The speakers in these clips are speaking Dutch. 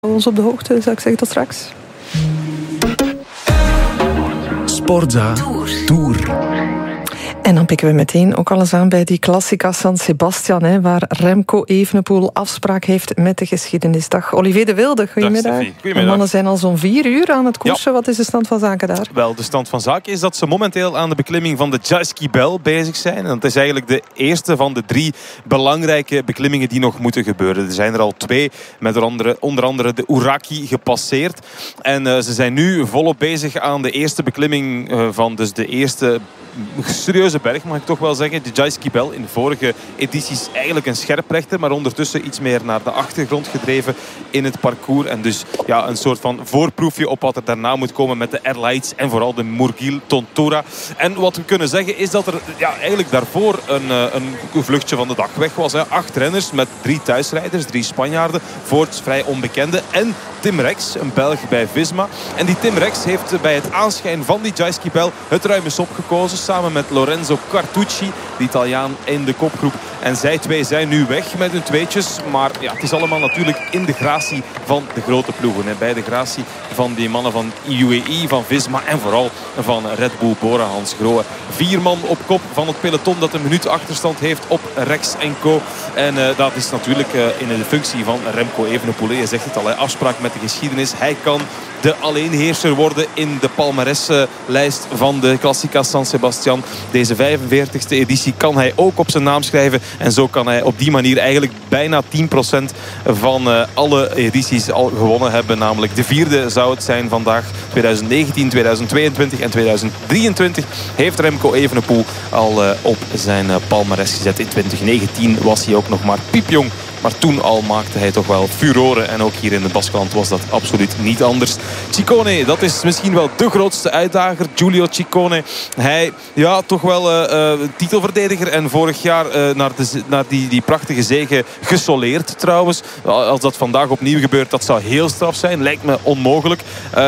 Ons op de hoogte, zou ik zeggen, tot straks. Sportza Tour. En dan pikken we meteen ook alles aan bij die Classica San Sebastian, waar Remco Evenepoel afspraak heeft met de geschiedenisdag. Olivier de Wilde, goedemiddag. Goedemiddag. De mannen zijn al zo'n 4 uur aan het koersen. Ja. Wat is de stand van zaken daar? Wel, de stand van zaken is dat ze momenteel aan de beklimming van de Jajski Bel bezig zijn. En dat is eigenlijk de eerste van de 3 belangrijke beklimmingen die nog moeten gebeuren. Er zijn er al 2, met onder andere de Uraki gepasseerd. En ze zijn nu volop bezig aan de eerste beklimming van dus de eerste serieuze berg, mag ik toch wel zeggen. De Jajski Bel, in de vorige edities eigenlijk een scherprechter, maar ondertussen iets meer naar de achtergrond gedreven in het parcours. En dus ja, een soort van voorproefje op wat er daarna moet komen met de Erlights en vooral de Murgil Tontura. En wat we kunnen zeggen is dat er eigenlijk daarvoor een vluchtje van de dag weg was. 8 renners met 3 thuisrijders, 3 Spanjaarden, voorts vrij onbekende. En Tim Rex, een Belg bij Visma. En die Tim Rex heeft bij het aanschijn van die Jajski Bel het ruime sop gekozen, samen met Lorenzo Cartucci, de Italiaan in de kopgroep. En zij 2 zijn nu weg met hun tweetjes. Maar ja, het is allemaal natuurlijk in de gratie van de grote ploegen. Bij de gratie van die mannen van UAE, van Visma en vooral van Red Bull Bora Hans Grohe. 4 man op kop van het peloton dat een minuut achterstand heeft op Rex en Co. En dat is natuurlijk in de functie van Remco Evenepoel. Je zegt het al, afspraak met de geschiedenis. Hij kan de alleenheerser worden in de palmareslijst van de Classica San Sebastian. Deze 45e editie kan hij ook op zijn naam schrijven. En zo kan hij op die manier eigenlijk bijna 10% van alle edities al gewonnen hebben. Namelijk de 4e zou het zijn vandaag. 2019, 2022 en 2023 heeft Remco Evenepoel al op zijn palmares gezet. In 2019 was hij ook nog maar piepjong. Maar toen al maakte hij toch wel furoren. En ook hier in het Baskeland was dat absoluut niet anders. Ciccone, dat is misschien wel de grootste uitdager. Giulio Ciccone. Hij, toch wel titelverdediger. En vorig jaar naar die prachtige zege gesoleerd trouwens. Als dat vandaag opnieuw gebeurt, dat zou heel straf zijn. Lijkt me onmogelijk.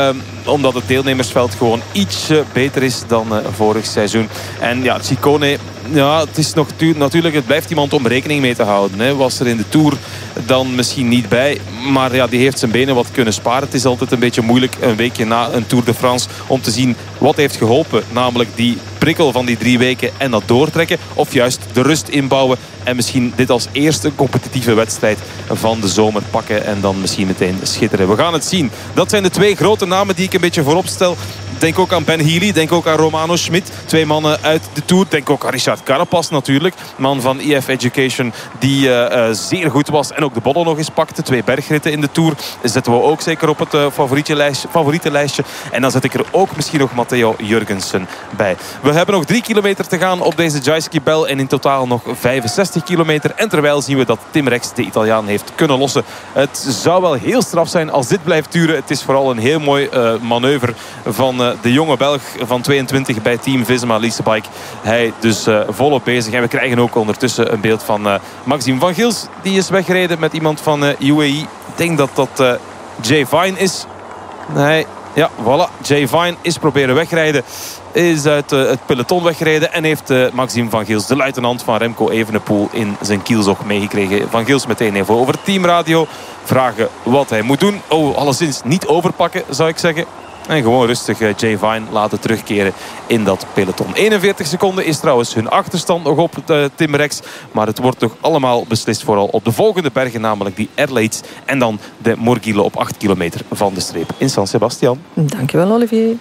Omdat het deelnemersveld gewoon ietsje beter is dan vorig seizoen. En ja, Ciccone... Ja, het is natuurlijk, het blijft iemand om rekening mee te houden. Was er in de Tour dan misschien niet bij. Maar ja, die heeft zijn benen wat kunnen sparen. Het is altijd een beetje moeilijk een weekje na een Tour de France om te zien wat heeft geholpen. Namelijk die prikkel van die 3 weken en dat doortrekken. Of juist de rust inbouwen. En misschien dit als eerste competitieve wedstrijd van de zomer pakken. En dan misschien meteen schitteren. We gaan het zien. Dat zijn de 2 grote namen die ik een beetje voorop stel. Denk ook aan Ben Healy. Denk ook aan Romano Schmid. 2 mannen uit de Tour. Denk ook aan Richard Carapaz natuurlijk. Man van EF Education die zeer goed was. En ook de bollen nog eens pakte. 2 bergritten in de Tour. Zetten we ook zeker op het favoriete lijstje. En dan zet ik er ook misschien nog Matteo Jurgensen bij. We hebben nog 3 kilometer te gaan op deze Jajski Bel. En in totaal nog 65 kilometer. En terwijl zien we dat Tim Rex, de Italiaan, heeft kunnen lossen. Het zou wel heel straf zijn als dit blijft duren. Het is vooral een heel mooi manoeuvre van de jonge Belg van 22 bij Team Visma Leasebike. Hij dus volop bezig. En we krijgen ook ondertussen een beeld van Maxime van Gils. Die is weggereden met iemand van UAE. Ik denk dat dat Jay Vine is. Nee, ja, voilà. Jay Vine is proberen wegrijden. Is uit het peloton weggereden. En heeft Maxime van Gils, de luitenant van Remco Evenepoel, in zijn kielzog meegekregen. Van Gils meteen even over teamradio. Vragen wat hij moet doen. Alleszins niet overpakken, zou ik zeggen. En gewoon rustig Jay Vine laten terugkeren in dat peloton. 41 seconden is trouwens hun achterstand nog op Tim Rex. Maar het wordt toch allemaal beslist vooral op de volgende bergen. Namelijk die Erlights en dan de Morgile op 8 kilometer van de streep in San Sebastian. Dankjewel, Olivier.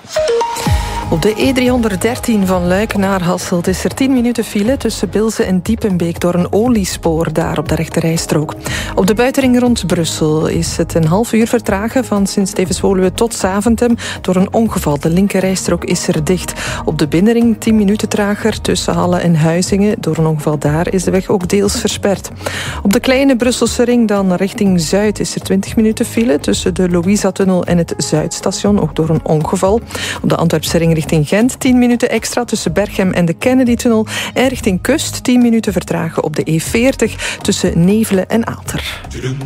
Op de E313 van Luik naar Hasselt is er 10 minuten file tussen Bilze en Diepenbeek door een oliespoor daar op de rechterrijstrook. Op de buitenring rond Brussel is het een half uur vertragen van Sint-Stevens-Woluwe tot Zaventem door een ongeval. De linkerrijstrook is er dicht. Op de binnenring 10 minuten trager tussen Halle en Huizingen. Door een ongeval daar is de weg ook deels versperd. Op de kleine Brusselse ring dan richting Zuid is er 20 minuten file tussen de Louisa-tunnel en het Zuidstation, ook door een ongeval. Op de Antwerpse ring richting Gent 10 minuten extra tussen Berchem en de Kennedy-tunnel. En richting Kust 10 minuten vertragen op de E40 tussen Nevelen en Aalter.